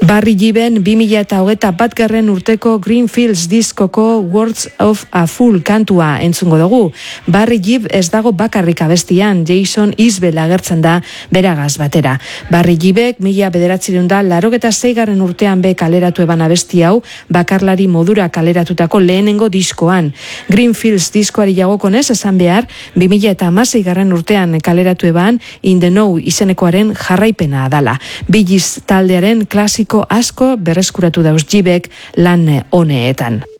Barry Giben 2021 urteko Greenfields diskoko Words of a Fool kantua entzungo dugu. Barry Gibb ez dago bakarrik abestian, Jason Isbell agertzen da beragaz batera. Barry Gibbek 1986 urtean be kaleratu eban abesti hau, bakarlari modura kaleratutako lehenengo diskoan. Greenfields diskoari jagokonez esan behar, 2016 urtean kaleratu eban In the Know izenekoaren jarraipena dala. Bee Gees taldearen klasiko asko berreskuratu dauz Gibbek lan honeetan.